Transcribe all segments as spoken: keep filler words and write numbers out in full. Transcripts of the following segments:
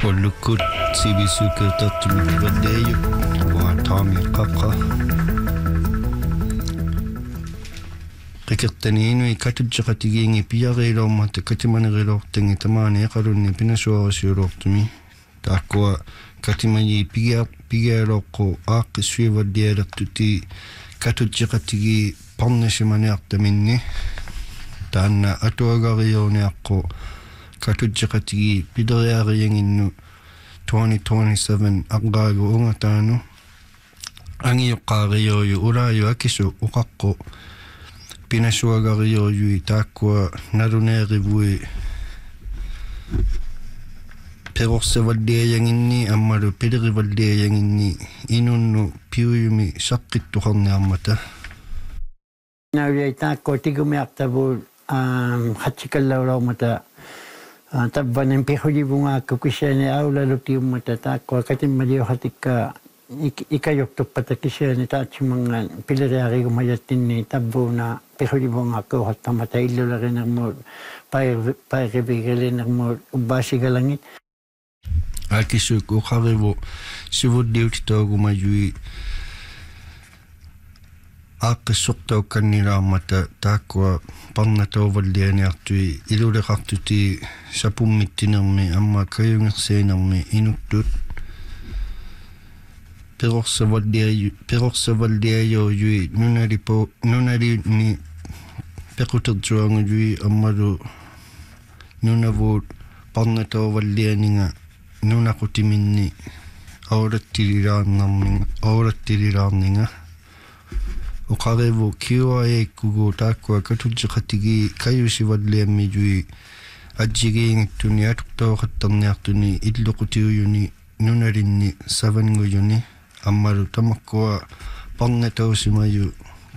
Olukut sibisuke tatumi vadeyu wa tami qaqa qikirtaniinu ikatujjaqatigiingi piyareilormata katimanerilortangi tamaani eqalunni pinasuarisiulortumi taakkua katimayi piga pigaeloqqu aaqqissuivaddialertuti katujjaqatigi parnasimaneartaminni taanna atuagariorniaqqu katujjaqatigi pideriarianginnu twenty twenty-seven aqraagu ungataanu angiyoqqaariyoyu ulaayu akisu uqaqqu pinasuagariyoyu taakkua naluneerivui perorsavaddiayanginni ammalu piderivaldiayanginni inunnu piuyumi saqqittuqarniarmata nauyai taakko tigumiartavu hatsikallaularmata tabbanen pihujibungaakku kisiani aulalutiummata taakkua katimmaliohatikka ikayoktuppata kisiani taatsumangan pileriarigumayattinni tabbuuna pihujibungaakku uhattamata illularinermuut pairivigilenermuut ubbaasigalangit akisuk uqarivu sivuddiutitoogumayui aaqqissortaukkannilaammata taakkua parnatauvallianiartui iluleqartuti sapummittinermi amma kayungersiinermi inuttut perorsavaddiayu perorsavaddiayoojui nunalipo nunalini pequtertuangujui ammalu nunavuut parnatauvallianinga nunaqutiminni aulattiliraarnerminga aulattiliraarninga uqarivu Q I A kugu taakkua katujjaqatigi kayusivalliammijui ajjigiingittuni atuqtauqattarniartuni illuqutiuyuni nunalinni savangujuni ammalu tamakkua parnatausimayu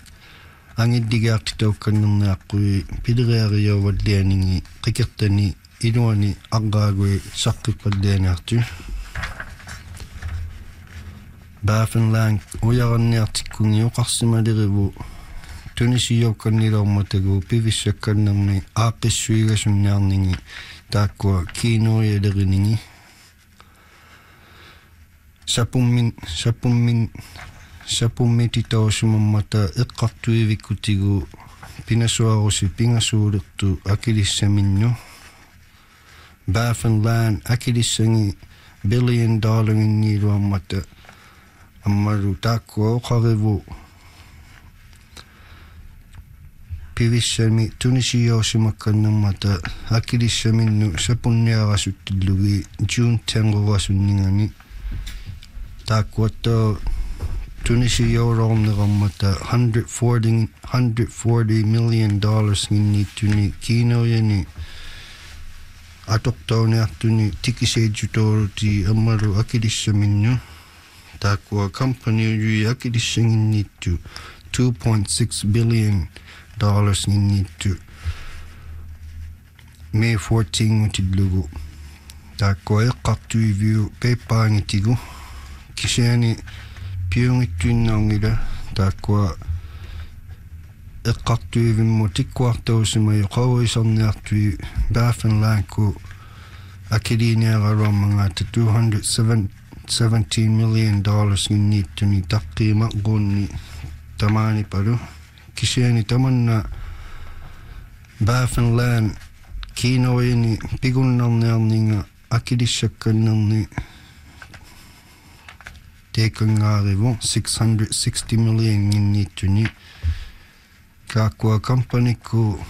angiddigaartitaukannerniaqqui pideriariyovallianingi qikirtani inuani aqraagui saqqipallianiartu Bafenlang uyaranniartikkungi uqarsimalirivu tunisiyokkannilormatagu pivissakkannermi aaqqissuigasunniarningi taakkua kiinuuyaleriningi sapummin sapummin sapummititausumammata eqqartuivikkutigu pinasuarusi pingasuulertu akilissaminnu Bafenlang akilissangi billion dollarinniluammata ammalu taakkua uqarivu pivissami tunisiyoosimakkannermata akilissaminnu sapunniarasuttillugi June tenqurasuningani taakkuatto tunisiyoolornerarmata one hundred forty million dollars nginniittuni kiinoyani atoqtauniartuni tikiseejutooruti ammalu akilissaminnu taakkua company yui akilissanginniittu two point six billion dollars nginniittu May fourteenth utillugu taakkua eqqartuiviu peippaangitigu kisiani piungittuinnaungila taakkua eqqartuivimmu tikkuartausimayu qauisarniartui Bafenlangku akiliiniaraluammangaata two hundred seventeen million dollars nginniittuni taqqiimaqquunni tamaani palu kisiani tamanna Bafenland kiinoyani pigunnarniarninga akilissakkannerni teekangaarivu six hundred sixty million nginniittuni kaakkua companyku